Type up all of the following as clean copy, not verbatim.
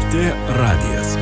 LRT radijas.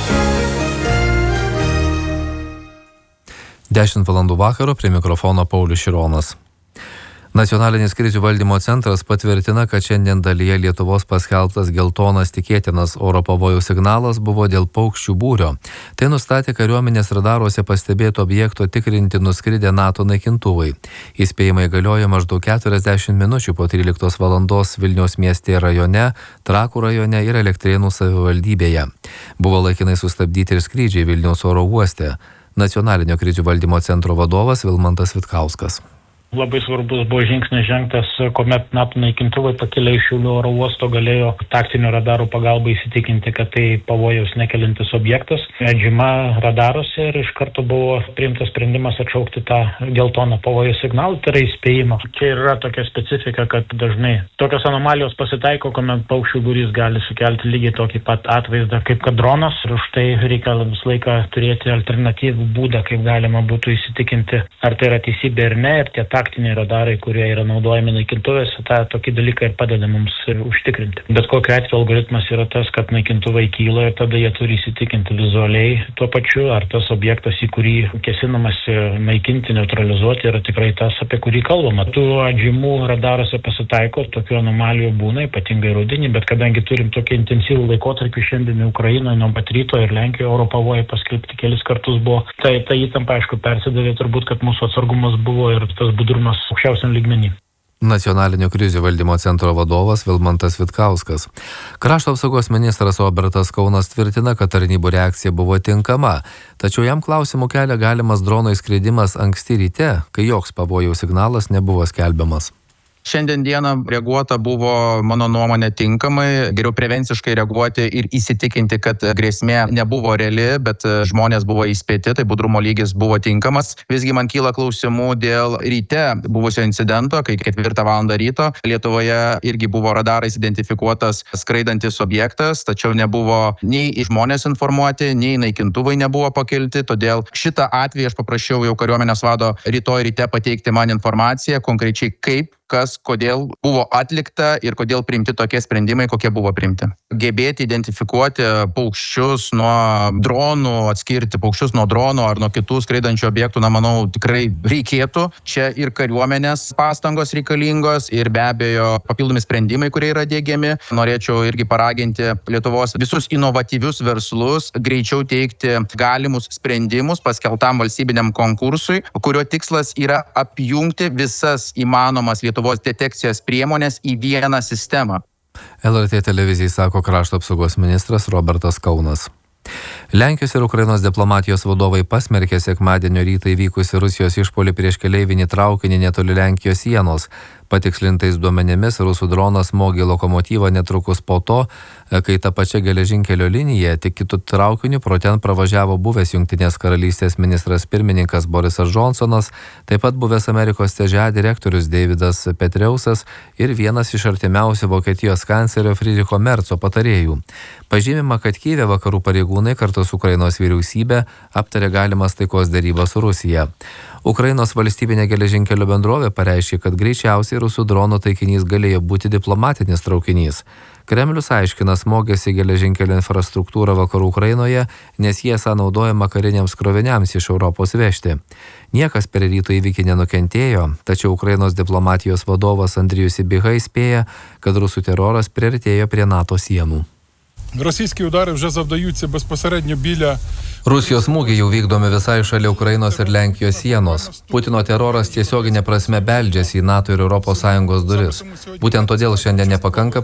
10 valandų vakaro, prie mikrofono Paulius Šironas. Nacionalinis krizių valdymo centras patvirtina, kad šiandien dalyje Lietuvos paskelbtas geltonas tikėtinas oro pavojaus signalas buvo dėl paukščių būrio. Tai nustatė kariuomenės radaruose pastebėto objekto tikrinti nuskridę NATO naikintuvai. Įspėjimai galioja maždaug 40 minučių po 13 valandos Vilniaus mieste ir rajone, Trakų rajone ir Elektrėnų savivaldybėje. Buvo laikinai sustabdyti ir skrydžiai Vilniaus oro uoste. Nacionalinio krizių valdymo centro vadovas Vilmantas Vitkauskas. Labai svarbus buvo žingsnis žengtas, kuomet NATO naikintuvai pakilę iš Šiaulių oro uosto galėjo taktinio radaro pagalba įsitikinti, kad tai pavojaus nekeliantis objektas. Žyma radaruose ir iš karto buvo priimtas sprendimas atšaukti tą geltoną pavojaus signalą, tai yra įspėjimą. Čia yra tokia specifika, kad dažnai tokios anomalijos pasitaiko, kuomet paukščių būrys gali sukelti lygiai tokį pat atvaizdą kaip kad dronas, ir už tai reikia visą laiką turėti alternatyvų būdą, kaip galima būtų įsitikinti, ar tai yra teisybė ar ne, ir tie taktiniai radarai, kurie yra naudojami naikintuvėse, tą tokį dalyką ir padeda mums užtikrinti. Bet kokiu atveju algoritmas yra tas, kad naikintuvai kyla ir tada jie turi įsitikinti vizualiai tuo pačiu, ar tas objektas, į kurį kesinamasi naikinti, neutralizuoti, yra tikrai tas, apie kurį kalbama. Tų atžymų radaruose pasitaiko, tokių anomalijų būna, ypatingai rudenį, bet kadangi turim tokį intensyvų laikotarpį šiandien Ukrainoje, nuo pat ryto ir Lenkijoje oro pavojai paskelbti kelis kartus buvo, tai ta įtampa, aišku, persidavė turbūt, kad mūsų atsargumas buvo ir tas budrumas aukščiausiam lygmenį. Nacionalinio krizių valdymo centro vadovas Vilmantas Vitkauskas. Krašto apsaugos ministras Robertas Kaunas tvirtina, kad tarnybų reakcija buvo tinkama, tačiau jam klausimų kelia galimas drono įskridimas anksti ryte, kai joks pavojaus signalas nebuvo skelbiamas. Šiandien dieną reaguota buvo, mano nuomonė, tinkamai, geriau prevenciškai reaguoti ir įsitikinti, kad grėsmė nebuvo reali, bet žmonės buvo įspėti, tai budrumo lygis buvo tinkamas. Visgi man kyla klausimų dėl ryte buvusio incidento, kai 4 val. Ryto Lietuvoje irgi buvo radarais identifikuotas skraidantis objektas, tačiau nebuvo nei žmonės informuoti, nei naikintuvai nebuvo pakelti, todėl šitą atvejį aš paprašiau jau kariuomenės vado rytoj ryte pateikti man informaciją, konkrečiai kaip, kas, kodėl buvo atlikta ir kodėl priimti tokie sprendimai, kokie buvo priimti. Gebėti identifikuoti paukščius nuo dronų, atskirti paukščius nuo dronų ar nuo kitų skraidančių objektų, manau, tikrai reikėtų. Čia ir kariuomenės pastangos reikalingos ir be abejo papildomi sprendimai, kurie yra diegiami. Norėčiau irgi paraginti Lietuvos visus inovatyvius verslus greičiau teikti galimus sprendimus paskelbtam valstybiniam konkursui, kurio tikslas yra apjungti visas įmanomas Lietuvos detekcijos priemonės į vieną sistemą. LRT televizijai sako krašto apsaugos ministras Robertas Kaunas. Lenkijos ir Ukrainos diplomatijos vadovai pasmerkė sekmadienio rytą įvykusį Rusijos išpuolį prieš keleivinį traukinį netoli Lenkijos sienos. Patikslintais duomenimis, rusų dronas smogė lokomotyvą netrukus po to, kai ta pačia geležinkelio linija tik kitų traukinių pro ten pravažiavo buvęs Jungtinės karalystės ministras pirmininkas Borisas Džonsonas, taip pat buvęs Amerikos TŽA direktorius Davidas Petraeusas ir vienas iš artimiausių Vokietijos kanclerio Friedricho Merco patarėjų. Pažymima, kad Kyjive vakarų pareigūnai kartu su Ukrainos vyriausybė aptarė galimas taikos derybas su Rusija. Ukrainos valstybinė geležinkelio bendrovė pareiškė, kad greičiausiai rusų drono taikinys galėjo būti diplomatinis traukinys. Kremlius aiškina smogęs į geležinkelio infrastruktūrą vakarų Ukrainoje, nes jie esą naudojama kariniams kroviniams iš Europos vežti. Niekas per ryto įvykį nenukentėjo, tačiau Ukrainos diplomatijos vadovas Andrijus Sybiha įspėja, kad rusų teroras priartėjo prie NATO sienų. Російські удари вже завдаються безпосередньо біля Rusijos smūgiai jau vykdomi visai šalia Ukrainos ir Lenkijos sienos. Putino teroras tiesioginė prasme beldžiasi į NATO ir ES duris. Būtent todėl šiandien nepakanka